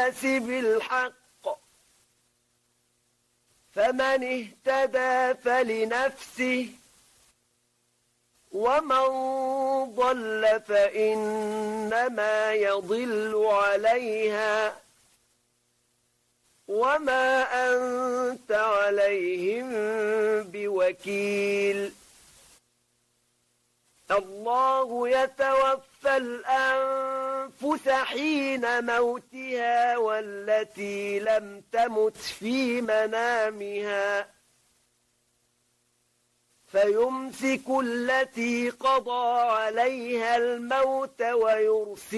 الناس بالحق فمن اهتدى فلنفسه ومن ضل فإنما يضل عليها وما أنت عليهم بوكيل الله يتوفى الأنفس حين موتها والتي لم تمت في منامها فيمسك التي قضى عليها الموت ويرسل